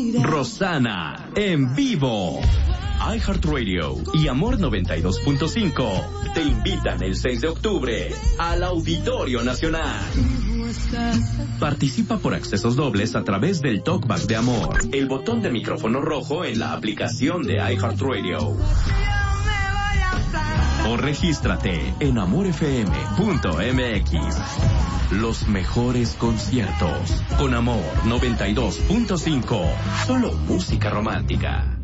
Rosana en vivo. iHeartRadio y Amor 92.5 te invitan el 6 de octubre al Auditorio Nacional. Participa por accesos dobles a través del Talkback de Amor, el botón de micrófono rojo en la aplicación de iHeartRadio. O regístrate en amorfm.mx. Los mejores conciertos con Amor 92.5. Solo música romántica.